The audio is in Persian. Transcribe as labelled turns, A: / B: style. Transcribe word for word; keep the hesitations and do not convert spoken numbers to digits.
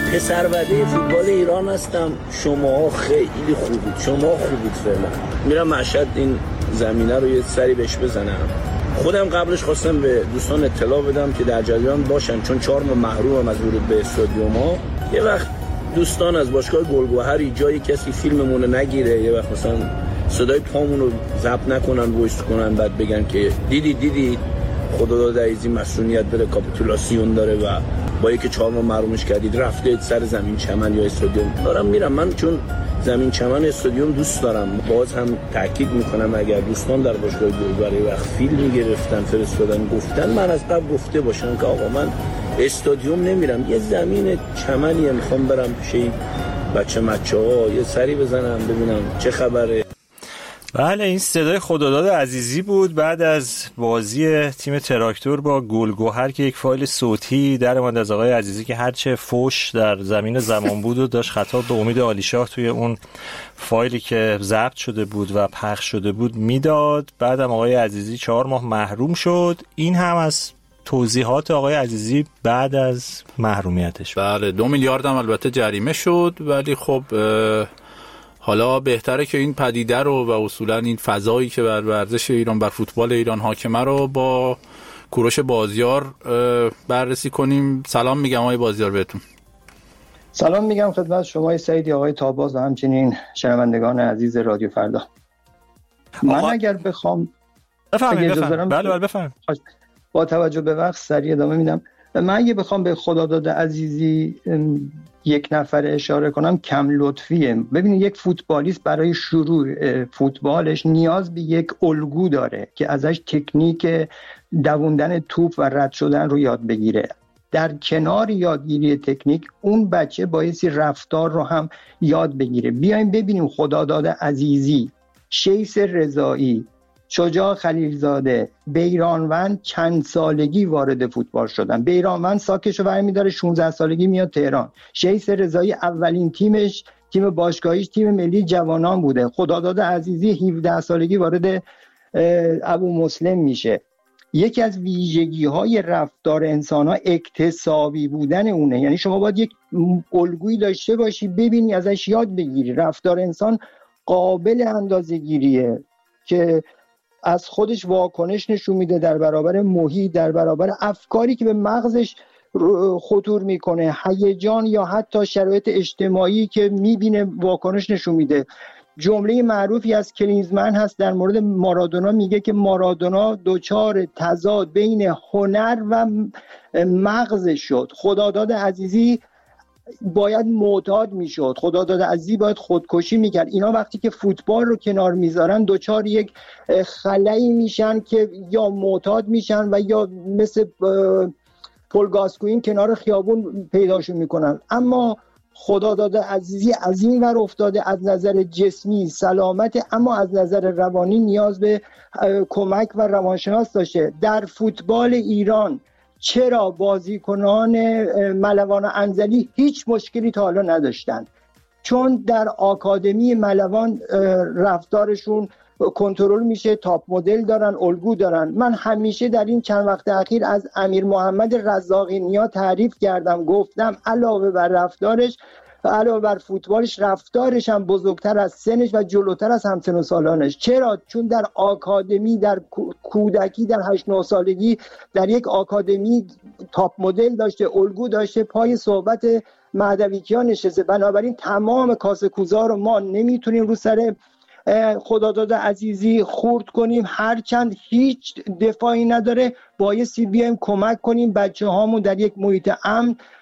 A: پسروده فوتبال ایران هستم. شما خیلی خوبید، شما خوبید. فعلا میرم مشهد این زمینه رو یه سری بهش بزنم. خودم قبلش خواستم به دوستان اطلاع بدم که در جریان باشن، چون چهار ماه محرومم از ورود به استادیوم‌ها. یه وقت دوستان از باشگاه گلگهری جایی کسی فیلممون رو نگیره، یه وقت مثلا صدای پامون رو ضبط نکنن، وایس کنن، بعد بگن که دیدی دیدی خداداد عزیزی مسئولیت داره، کاپیتولاسیون داره و با یکی چهار ماه محرومش کردید رفته سر زمین چمن یا استادیوم. دارم میرم من، چون زمین چمن استادیوم دوست دارم. باز هم تاکید میکنم اگر دوستان در باشگاه گلگهری وقت فیلم گرفتن فرستادن گفتن، من از قبل گفته باشن که آقا من استادیوم نمیرم، یه زمین چمنیه میخوام برم پیش بچه مچه‌ها یه سری بزنم ببینم چه خبره.
B: بله، این صدای خداداد عزیزی بود بعد از بازی تیم تراکتور با گلگهر که یک فایل صوتی در اومد از آقای عزیزی که هرچه فوش در زمین زمان بود و داشت خطاب به امید عالیشاه توی اون فایلی که ضبط شده بود و پخش شده بود میداد. بعدم آقای عزیزی چهار ماه محروم شد. این هم از توضیحات آقای عزیزی بعد از محرومیتش.
C: بله، دو میلیارد هم البته جریمه شد، ولی خب حالا بهتره که این پدیده رو و اصولا این فضایی که بر ورزش ایران، بر فوتبال ایران حاکمه رو با کوروش بازیار بررسی کنیم. سلام میگم آقای بازیار بهتون.
D: سلام میگم خدمت شما سعیدی، آقای تاباز و همچنین شنوندگان عزیز رادیو فردا. من آقا... اگر بخوام
B: بفرمایید بفرمایید. بله بله بفرمایید.
D: با توجه به وقت سریع ادامه میدم. من اگه بخوام به خداداد عزیزی یک نفر اشاره کنم کم لطفیه. ببینید یک فوتبالیست برای شروع فوتبالش نیاز به یک الگو داره که ازش تکنیک دووندن توپ و رد شدن رو یاد بگیره. در کنار یادگیری تکنیک اون بچه بایستی رفتار رو هم یاد بگیره. بیایم ببینیم خداداد عزیزی، شیس رضایی، شجاع خلیلزاده، بیرانوند چند سالگی وارد فوتبال شدن. بیرانوند ساکشو برمی داره شانزده سالگی میاد تهران. شیس رضایی اولین تیمش تیم باشگاهیش تیم ملی جوانان بوده. خداداد عزیزی هفده سالگی وارد ابو مسلم میشه. یکی از ویژگی های رفتار انسان ها اکتسابی بودن اونه، یعنی شما باید یک الگویی داشته باشی ببینی ازش یاد بگیری. رفتار انسان قابل اندازه‌گیریه که از خودش واکنش نشون میده در برابر محیط، در برابر افکاری که به مغزش خطور میکنه، هیجان یا حتی شرایط اجتماعی که میبینه واکنش نشون میده. جمله معروفی از کلینزمن هست در مورد مارادونا، میگه که مارادونا دوچار تضاد بین هنر و مغز شد. خداداد عزیزی باید معتاد میشد، خداداد عزیزی باید خودکشی میکرد. اینا وقتی که فوتبال رو کنار میذارن دوچار یک خلایی میشن که یا معتاد میشن و یا مثل پل گاسکوین کنار خیابون پیداشون میکنن. اما خداداد عزیزی از این ور افتاده، از نظر جسمی سلامت اما از نظر روانی نیاز به کمک و روانشناس داشته. در فوتبال ایران چرا بازیکنان ملوان و انزلی هیچ مشکلی تا حالا نداشتن؟ چون در آکادمی ملوان رفتارشون کنترل میشه، تاپ مدل دارن، الگو دارن. من همیشه در این چند وقت اخیر از امیر محمد رزاقی نیا تعریف کردم، گفتم علاوه بر رفتارش و علاوه بر فوتبالش، رفتارش هم بزرگتر از سنش و جلوتر از همسن و سالانش. چرا؟ چون در آکادمی، در کودکی، در هشت نه سالگی در یک آکادمی تاپ مدل داشته، الگو داشته، پای صحبت مهدویکیان نشسته. بنابراین تمام کاسه کوزا رو ما نمیتونیم رو سر خداداد عزیزی خورد کنیم، هرچند هیچ دفاعی نداره. بایستی بیایم کمک کنیم بچه هامون در یک محیط امن